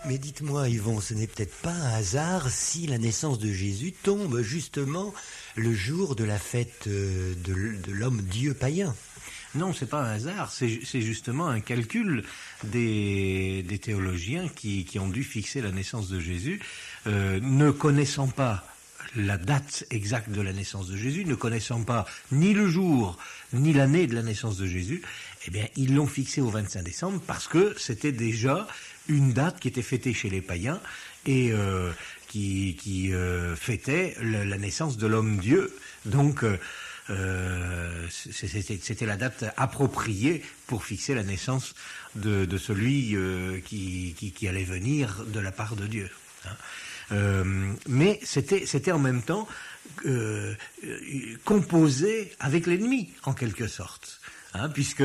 Mais dites-moi, Yvon, ce n'est peut-être pas un hasard si la naissance de Jésus tombe justement le jour de la fête de l'homme-dieu païen. Non, c'est pas un hasard, c'est justement un calcul des théologiens qui ont dû fixer la naissance de Jésus, ne connaissant pas la date exacte de la naissance de Jésus, ne connaissant pas ni le jour ni l'année de la naissance de Jésus, eh bien ils l'ont fixé au 25 décembre parce que c'était déjà une date qui était fêtée chez les païens et qui fêtait la naissance de l'homme-dieu. Donc c'était la date appropriée pour fixer la naissance de celui qui allait venir de la part de Dieu. Mais c'était en même temps composé avec l'ennemi, en quelque sorte, puisque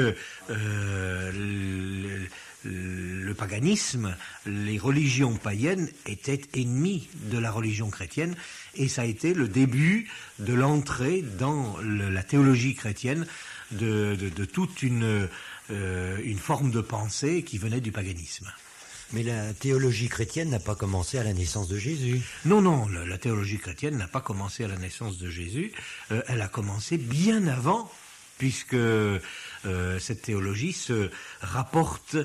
le paganisme, les religions païennes étaient ennemies de la religion chrétienne, et ça a été le début de l'entrée dans la théologie chrétienne de toute une forme de pensée qui venait du paganisme. Mais la théologie chrétienne n'a pas commencé à la naissance de Jésus. Non, la théologie chrétienne n'a pas commencé à la naissance de Jésus, elle a commencé bien avant, puisque cette théologie se rapporte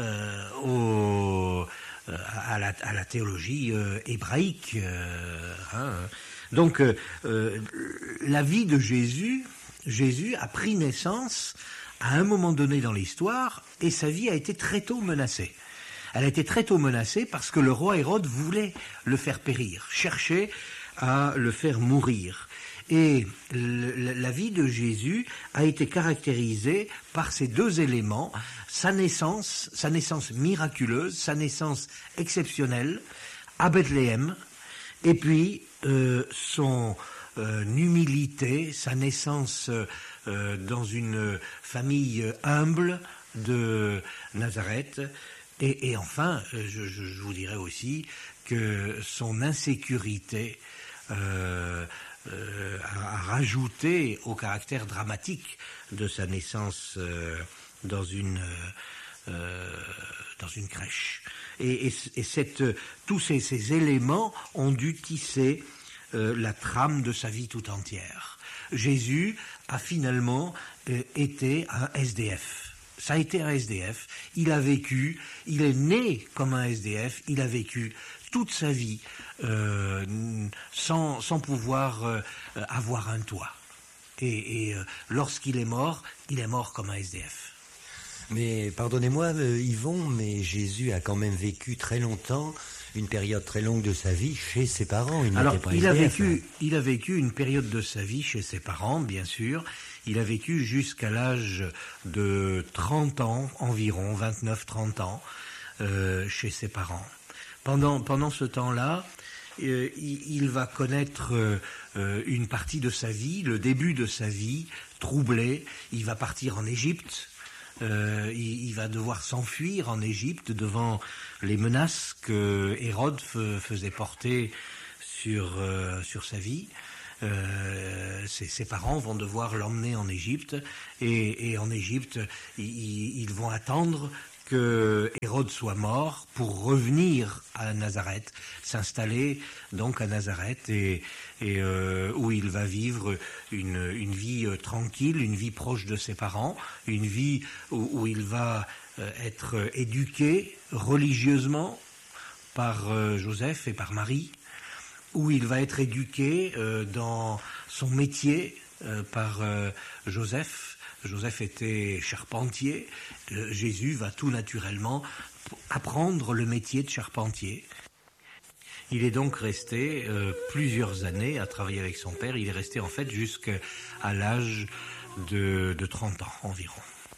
à la théologie hébraïque. Donc, la vie de Jésus a pris naissance à un moment donné dans l'histoire, et sa vie a été très tôt menacée. Elle a été très tôt menacée parce que le roi Hérode voulait le faire périr, cherchait à le faire mourir. Et la vie de Jésus a été caractérisée par ces deux éléments, sa naissance miraculeuse, sa naissance exceptionnelle à Bethléem, et puis son humilité, sa naissance dans une famille humble de Nazareth. Et enfin, je vous dirais aussi que son insécurité a rajouté au caractère dramatique de sa naissance dans une crèche. Et tous ces éléments ont dû tisser la trame de sa vie tout entière. Jésus a finalement été un SDF. Ça a été un SDF, il a vécu, il est né comme un SDF, il a vécu toute sa vie sans pouvoir avoir un toit. Et lorsqu'il est mort comme un SDF. Mais pardonnez-moi Yvon, mais Jésus a quand même vécu très longtemps, une période très longue de sa vie chez ses parents. Il a vécu une période de sa vie chez ses parents, bien sûr. Il a vécu jusqu'à l'âge de 30 ans environ, 29-30 ans, chez ses parents. Pendant ce temps-là, il va connaître une partie de sa vie, le début de sa vie, troublé. Il va partir en Égypte. Il va devoir s'enfuir en Égypte devant les menaces que Hérode faisait porter sur sa vie. Ses parents vont devoir l'emmener en Égypte, et en Égypte, ils vont attendre que Hérode soit mort pour revenir à Nazareth, s'installer donc à Nazareth, et où il va vivre une vie tranquille, une vie proche de ses parents, une vie où il va être éduqué religieusement par Joseph et par Marie, où il va être éduqué dans son métier par Joseph. Joseph était charpentier. Jésus va tout naturellement apprendre le métier de charpentier. Il est donc resté plusieurs années à travailler avec son père. Il est resté en fait jusqu'à l'âge de 30 ans environ.